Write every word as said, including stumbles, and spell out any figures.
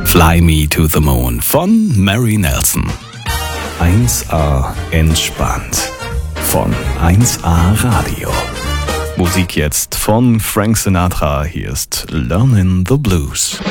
Fly Me to the Moon von Mary Nelson. eins A entspannt von eins A Radio. Musik jetzt von Frank Sinatra. Hier ist Learnin' the Blues.